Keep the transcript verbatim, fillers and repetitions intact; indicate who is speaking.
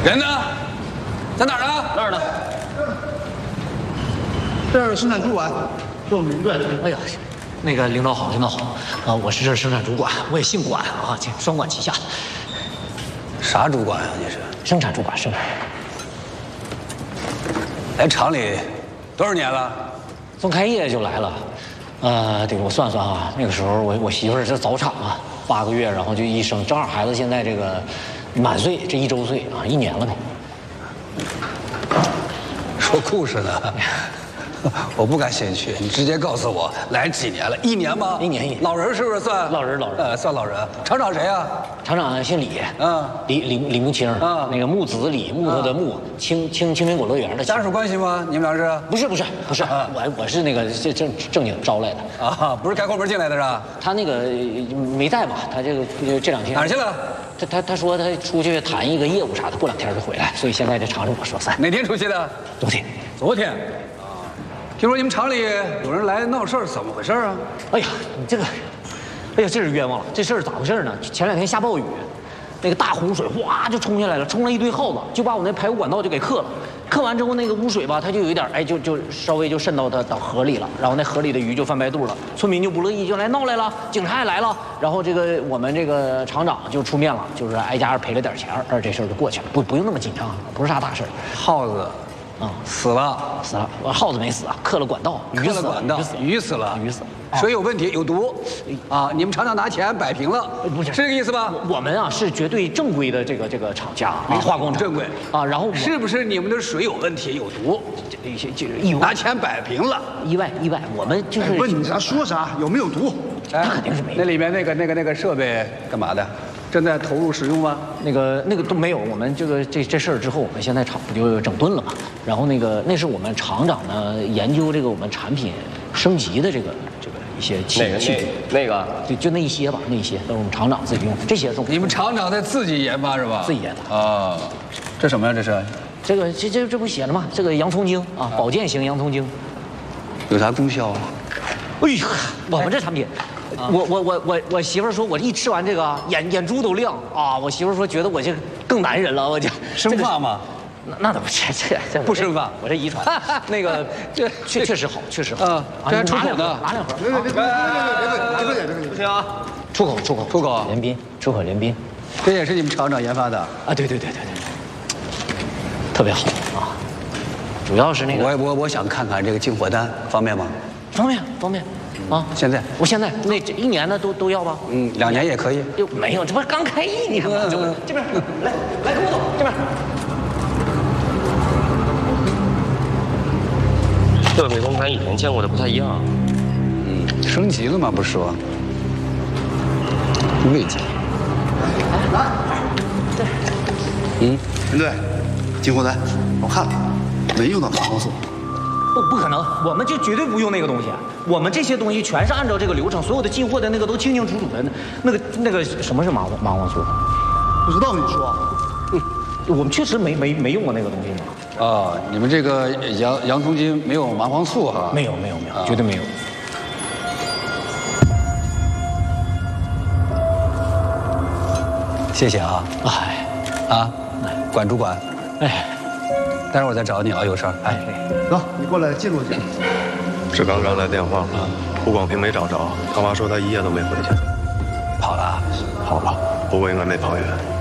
Speaker 1: 人呢？在哪儿呢？
Speaker 2: 那儿呢？
Speaker 3: 这是生产主管，做明对。
Speaker 2: 哎呀，那个领导好，领导好啊！我是这生产主管，我也姓管啊，这双管齐下。
Speaker 1: 啥主管啊？你是
Speaker 2: 生产主管，生产。
Speaker 1: 来厂里多少年了？
Speaker 2: 从开业就来了。呃，对，我算算啊，那个时候我我媳妇儿是早产啊，八个月，然后就一生，正好孩子现在这个满岁，这一周岁啊，一年了呗。
Speaker 1: 说故事呢，我不感兴趣，你直接告诉我来几年了？一年吗？
Speaker 2: 一年一年。
Speaker 1: 老人是不是算？
Speaker 2: 老人老人，
Speaker 1: 呃，算老人。厂长谁呀？
Speaker 2: 厂长姓李，
Speaker 1: 嗯，
Speaker 2: 李李李木清，
Speaker 1: 嗯，
Speaker 2: 那个木子李，木头的木，青青青苹果乐园的。
Speaker 1: 家属关系吗？你们俩是？
Speaker 2: 不是不是不是，我我是那个这正正经招来的
Speaker 1: 啊，不是开后门进来的是吧？
Speaker 2: 他那个没在吧？他这个这两天
Speaker 1: 哪儿去了？
Speaker 2: 他他他说他出去谈一个业务啥的，过两天就回来，所以现在这厂是我说算。
Speaker 1: 哪天出去的？
Speaker 2: 昨天。
Speaker 1: 昨天。啊，听说你们厂里有人来闹事儿，怎么回事啊？
Speaker 2: 哎呀，你这个，哎呀，这是冤枉了。这事儿咋回事呢？前两天下暴雨，那个大洪水哗就冲下来了，冲了一堆耗子，就把我那排污管道就给克了。克完之后，那个污水吧，它就有一点，哎，就就稍微就渗到它到河里了，然后那河里的鱼就翻白肚了，村民就不乐意，就来闹来了，警察也来了，然后这个我们这个厂长就出面了，就是挨家赔了点钱，而这事儿就过去了，不不用那么紧张，不是啥大事儿。
Speaker 1: 耗子。啊，死了，
Speaker 2: 死了！我耗子没死啊，克了管道，
Speaker 1: 鱼死了管道，鱼死了，
Speaker 2: 鱼死了，
Speaker 1: 水有问题，有毒，啊！你们厂长拿钱摆平了，
Speaker 2: 不是
Speaker 1: 是这个意思吧？
Speaker 2: 我们啊是绝对正规的这个这个厂家啊，化工厂
Speaker 1: 正规
Speaker 2: 啊，然后
Speaker 1: 是不是你们的水有问题，有毒？
Speaker 2: 一些就是意外，
Speaker 1: 拿钱摆平了，
Speaker 2: 意外意外，我们就是
Speaker 3: 问你啥说啥，有没有毒？
Speaker 2: 那肯定是没有。
Speaker 1: 那里面那个那个那个设备干嘛的？正在投入使用吗？
Speaker 2: 那个那个都没有。我们这个这这事儿之后，我们现在厂不就整顿了嘛？然后那个那是我们厂长呢研究这个我们产品升级的这个这个一些器器具，
Speaker 4: 那个
Speaker 2: 就就那一些吧，那一些都是我们厂长自己用的。这些都
Speaker 1: 你们厂长在自己研发是吧？
Speaker 2: 自己研的
Speaker 1: 啊。这什么呀？这是？
Speaker 2: 这个这这这不写了吗？这个洋葱精啊，保健型洋葱精，
Speaker 1: 有啥功效啊？
Speaker 2: 哎呀，我们这产品。我我我我我媳妇儿说，我一吃完这个眼眼珠都亮啊！我媳妇儿说，觉得我这更男人了，我就
Speaker 1: 生发吗？
Speaker 2: 那那倒不是，这这
Speaker 1: 不生发，
Speaker 2: 我这遗传。那个这确确实好，确实好
Speaker 1: 啊！这还出口呢，
Speaker 2: 拿两盒。
Speaker 3: 别别别别别别别别别
Speaker 4: 不行啊！
Speaker 2: 出口出口
Speaker 1: 出口，
Speaker 2: 联宾出口联宾，
Speaker 1: 这也是你们厂长研发的
Speaker 2: 啊？对对对对对，特别好啊！主要是那个，
Speaker 1: 我我我想看看这个进货单，方便吗？
Speaker 2: 方便方便。啊，
Speaker 1: 现在
Speaker 2: 我现在那这一年的都都要吧？
Speaker 1: 嗯，两年也可以。
Speaker 2: 又没有，这不是刚开业，你看嘛，这不这边来来跟我走，这边。
Speaker 4: 设备跟咱以前见过的不太一样。
Speaker 1: 嗯，升级了吗？不是说。未见。
Speaker 3: 来，
Speaker 2: 对。
Speaker 3: 嗯，陈队，进货单我看了，没用到马黄素。
Speaker 2: 不不可能，我们就绝对不用那个东西。我们这些东西全是按照这个流程，所有的进货的那个都清清楚楚的。那个那个什么是麻黄麻黄素？
Speaker 3: 不知道你说。
Speaker 2: 嗯，我们确实没没没用过那个东西嘛。
Speaker 1: 哦，你们这个洋洋葱精没有麻黄素哈？
Speaker 2: 没有没有没有，绝对没有。
Speaker 1: 谢谢啊！
Speaker 2: 哎，
Speaker 1: 啊，管主管。
Speaker 2: 哎，
Speaker 1: 待会儿我再找你啊，有事儿。哎，
Speaker 3: 走，你过来记录一下。
Speaker 5: 是刚刚来电话啊，胡广平没找着，他妈说他一夜都没回去，
Speaker 1: 跑了，
Speaker 5: 跑了，不过应该没跑远。